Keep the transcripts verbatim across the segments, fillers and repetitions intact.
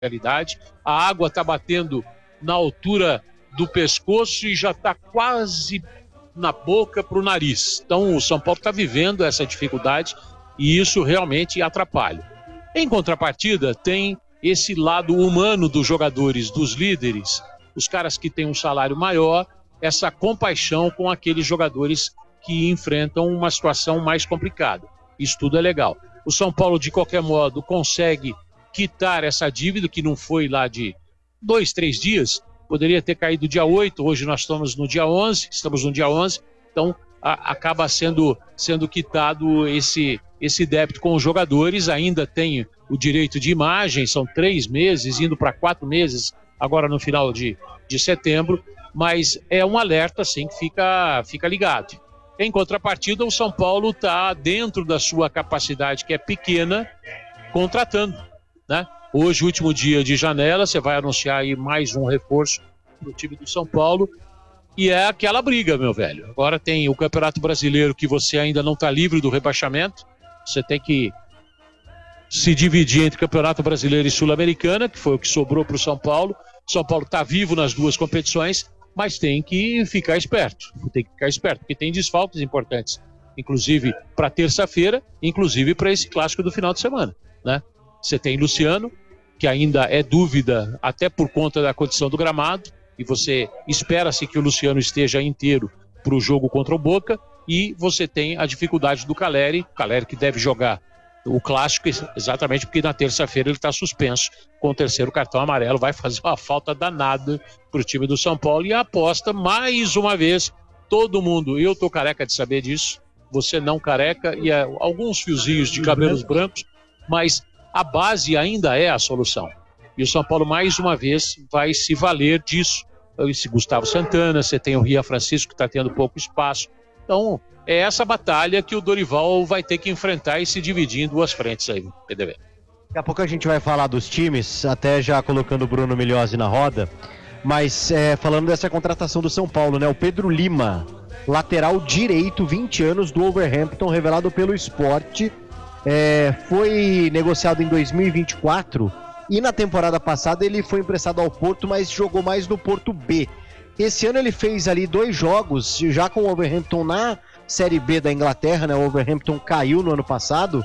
realidade. A água está batendo na altura do pescoço e já está quase na boca para o nariz. Então o São Paulo está vivendo essa dificuldade e isso realmente atrapalha. Em contrapartida, tem esse lado humano dos jogadores, dos líderes, os caras que têm um salário maior, essa compaixão com aqueles jogadores que enfrentam uma situação mais complicada. Isso tudo é legal. O São Paulo, de qualquer modo, consegue quitar essa dívida, que não foi lá de dois, três dias, poderia ter caído dia oito, hoje nós estamos no dia onze, estamos no dia onze, então a, acaba sendo, sendo quitado esse, esse débito com os jogadores, ainda tem o direito de imagem, são três meses, indo para quatro meses, agora no final de, de setembro, mas é um alerta, assim, que fica, fica ligado. Em contrapartida, o São Paulo está dentro da sua capacidade, que é pequena, contratando, né? Hoje, último dia de janela, você vai anunciar aí mais um reforço para o time do São Paulo, e é aquela briga, meu velho. Agora tem o Campeonato Brasileiro, que você ainda não está livre do rebaixamento, você tem que se dividir entre Campeonato Brasileiro e Sul-Americana, que foi o que sobrou para o São Paulo. O São Paulo está vivo nas duas competições, mas tem que ficar esperto, tem que ficar esperto, porque tem desfalques importantes, inclusive para terça-feira, inclusive para esse clássico do final de semana, né? Você tem Luciano, que ainda é dúvida até por conta da condição do gramado, e você espera-se que o Luciano esteja inteiro para o jogo contra o Boca, e você tem a dificuldade do Caleri, Caleri que deve jogar o clássico exatamente porque na terça-feira ele está suspenso com o terceiro cartão amarelo, vai fazer uma falta danada para o time do São Paulo, e a aposta, mais uma vez, todo mundo, eu tô careca de saber disso, você não careca, e é, alguns fiozinhos de cabelos brancos, mas a base ainda é a solução. E o São Paulo, mais uma vez, vai se valer disso. Esse Gustavo Santana, você tem o Ria Francisco, que está tendo pouco espaço. Então, é essa batalha que o Dorival vai ter que enfrentar e se dividir em duas frentes aí, P D V. Daqui a pouco a gente vai falar dos times, até já colocando o Bruno Migliozzi na roda, mas é, falando dessa contratação do São Paulo, né? O Pedro Lima, lateral direito, vinte anos, do Wolverhampton, revelado pelo Sport. É, foi negociado em dois mil e vinte e quatro e na temporada passada ele foi emprestado ao Porto, mas jogou mais no Porto B. Esse ano ele fez ali dois jogos já com o Wolverhampton na Série B da Inglaterra, né? O Wolverhampton caiu no ano passado,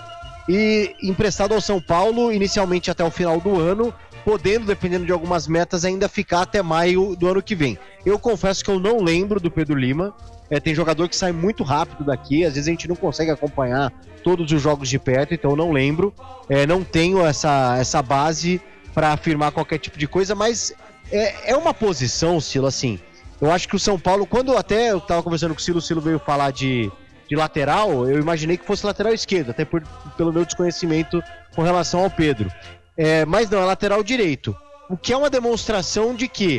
e emprestado ao São Paulo inicialmente até o final do ano, podendo, dependendo de algumas metas, ainda ficar até maio do ano que vem. Eu confesso que eu não lembro do Pedro Lima. É, tem jogador que sai muito rápido daqui, às vezes a gente não consegue acompanhar todos os jogos de perto, então eu não lembro, é, não tenho essa, essa base para afirmar qualquer tipo de coisa, mas é, é uma posição, Silo, assim, eu acho que o São Paulo, quando até eu estava conversando com o Silo, o Silo veio falar de, de lateral, eu imaginei que fosse lateral esquerdo, até por, pelo meu desconhecimento com relação ao Pedro, é, mas não, é lateral direito, o que é uma demonstração de que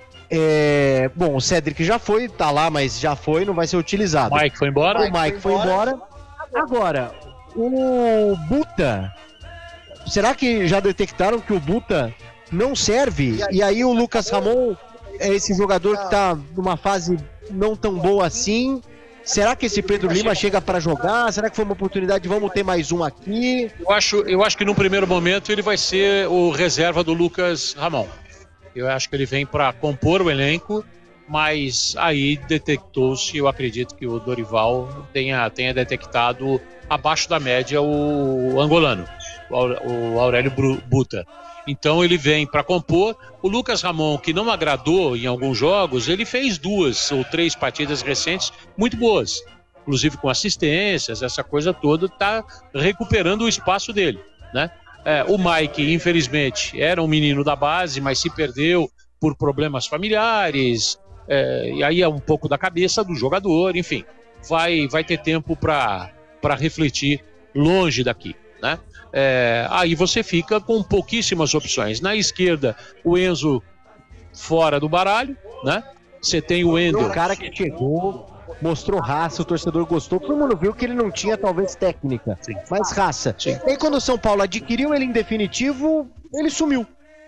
É, bom, o Cedric já foi, tá lá, mas já foi, não vai ser utilizado. O Mike foi embora? O Mike, Mike foi embora. embora. Agora, o Buta, será que já detectaram que o Buta não serve? E aí, e aí o Lucas Ramon é esse jogador que tá numa fase não tão boa assim. Será que esse Pedro Lima chega para jogar? Será que foi uma oportunidade? Vamos ter mais um aqui? Eu acho, eu acho que no primeiro momento ele vai ser o reserva do Lucas Ramon. Eu acho que ele vem para compor o elenco, mas aí detectou-se, eu acredito que o Dorival tenha, tenha detectado abaixo da média o angolano, o Aurélio Buta. Então ele vem para compor. O Lucas Ramon, que não agradou em alguns jogos, ele fez duas ou três partidas recentes muito boas, inclusive com assistências, essa coisa toda, está recuperando o espaço dele, né? É, o Mike, infelizmente, era um menino da base, mas se perdeu por problemas familiares, é, e aí é um pouco da cabeça do jogador, enfim, vai, vai ter tempo para refletir longe daqui, né? É, aí você fica com pouquíssimas opções. Na esquerda, o Enzo fora do baralho, né? Você tem o Ender. O cara que chegou, mostrou raça, o torcedor gostou, todo mundo viu que ele não tinha talvez técnica, sim, mas raça. Sim. E aí quando o São Paulo adquiriu ele em definitivo, ele sumiu.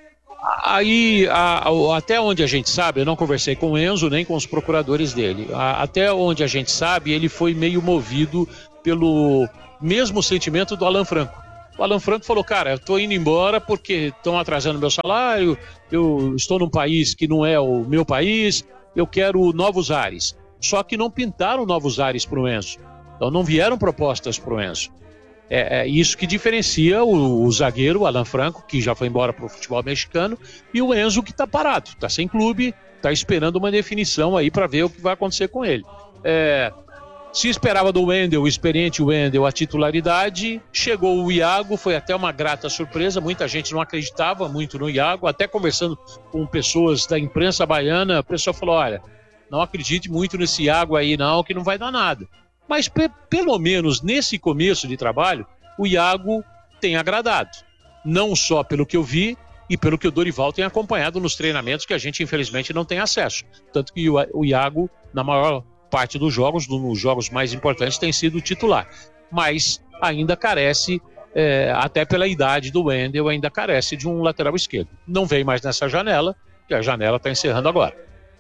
Aí, a, a, até onde a gente sabe, eu não conversei com o Enzo nem com os procuradores dele, a, até onde a gente sabe, ele foi meio movido pelo mesmo sentimento do Alan Franco, O Alan Franco falou, cara, eu tô indo embora porque estão atrasando meu salário, eu estou num país que não é o meu país, eu quero novos ares. Só que não pintaram novos ares para o Enzo. Então não vieram propostas para o Enzo. É, é isso que diferencia o, o zagueiro, o Alan Franco, que já foi embora para o futebol mexicano, e o Enzo, que está parado, está sem clube, está esperando uma definição aí para ver o que vai acontecer com ele. É... Se esperava do Wendel, o experiente Wendel, a titularidade, chegou o Iago, foi até uma grata surpresa, muita gente não acreditava muito no Iago, até conversando com pessoas da imprensa baiana, a pessoa falou, olha, não acredite muito nesse Iago aí não, que não vai dar nada. Mas pe- pelo menos nesse começo de trabalho, o Iago tem agradado, não só pelo que eu vi e pelo que o Dorival tem acompanhado nos treinamentos que a gente infelizmente não tem acesso, tanto que o, o Iago, na maior parte dos jogos, nos jogos mais importantes, tem sido titular, mas ainda carece, é, até pela idade do Wendel, ainda carece de um lateral esquerdo. Não vem mais nessa janela, que a janela está encerrando agora.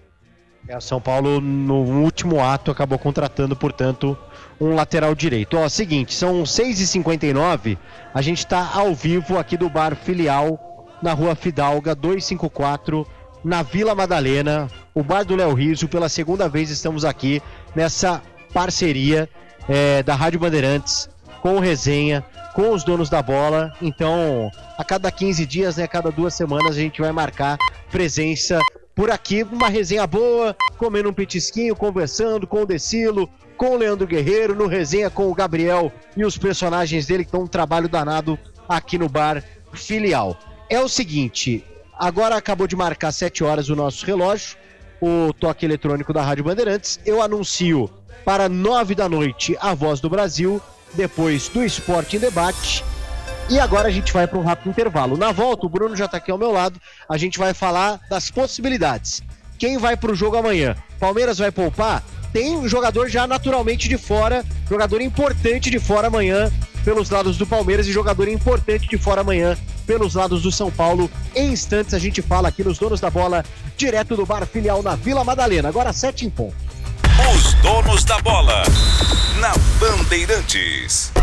É, São Paulo, no último ato, acabou contratando, portanto, um lateral direito. Ó, seguinte, são seis e cinquenta e nove, a gente está ao vivo aqui do Bar Filial, na Rua Fidalga, duzentos e cinquenta e quatro, na Vila Madalena, o Bar do Léo Rizzo. Pela segunda vez estamos aqui nessa parceria é, da Rádio Bandeirantes com o Resenha, com os donos da bola. Então, a cada quinze dias, né, a cada duas semanas, a gente vai marcar presença por aqui, uma resenha boa, comendo um petisquinho, conversando com o Decilo, com o Leandro Guerreiro, no Resenha com o Gabriel e os personagens dele, que estão um trabalho danado aqui no Bar Filial. É o seguinte... Agora acabou de marcar sete horas o nosso relógio, o toque eletrônico da Rádio Bandeirantes. Eu anuncio para nove da noite a Voz do Brasil, depois do Esporte em Debate. E agora a gente vai para um rápido intervalo. Na volta, o Bruno já está aqui ao meu lado, a gente vai falar das possibilidades. Quem vai para o jogo amanhã? Palmeiras vai poupar? Tem um jogador já naturalmente de fora, jogador importante de fora amanhã pelos lados do Palmeiras e jogador importante de fora amanhã pelos lados do São Paulo. Em instantes a gente fala aqui nos Donos da Bola, direto do Bar Filial na Vila Madalena. Agora sete em ponto. Os Donos da Bola, na Bandeirantes.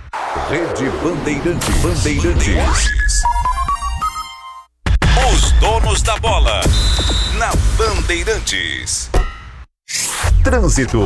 Rede Bandeirantes. Bandeirantes. Os Donos da Bola, na Bandeirantes. Trânsito.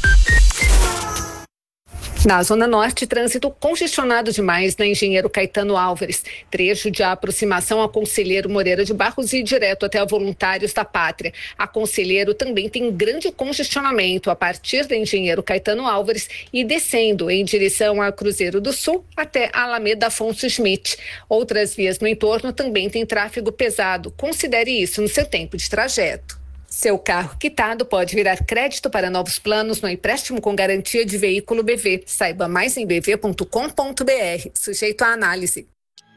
Na Zona Norte, trânsito congestionado demais na Engenheiro Caetano Álvares. Trecho de aproximação a Conselheiro Moreira de Barros e direto até a Voluntários da Pátria. A Conselheiro também tem grande congestionamento a partir da Engenheiro Caetano Álvares e descendo em direção a Cruzeiro do Sul até a Alameda Afonso Schmidt. Outras vias no entorno também têm tráfego pesado. Considere isso no seu tempo de trajeto. Seu carro quitado pode virar crédito para novos planos no empréstimo com garantia de veículo B V. Saiba mais em b v ponto com ponto b r. Sujeito à análise.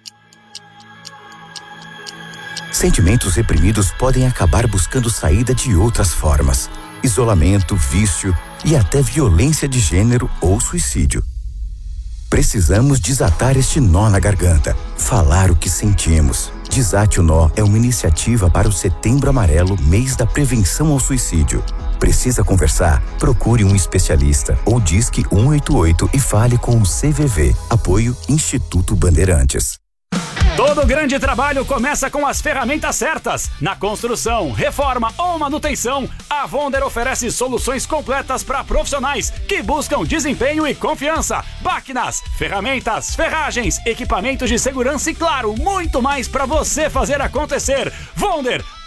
Sentimentos reprimidos podem acabar buscando saída de outras formas. Isolamento, vício e até violência de gênero ou suicídio. Precisamos desatar este nó na garganta, falar o que sentimos. Desate o Nó é uma iniciativa para o Setembro Amarelo, mês da prevenção ao suicídio. Precisa conversar? Procure um especialista ou disque um oito oito e fale com o C V V. Apoio Instituto Bandeirantes. Todo grande trabalho começa com as ferramentas certas. Na construção, reforma ou manutenção, a Vonder oferece soluções completas para profissionais que buscam desempenho e confiança. Máquinas, ferramentas, ferragens, equipamentos de segurança e, claro, muito mais para você fazer acontecer. Vonder,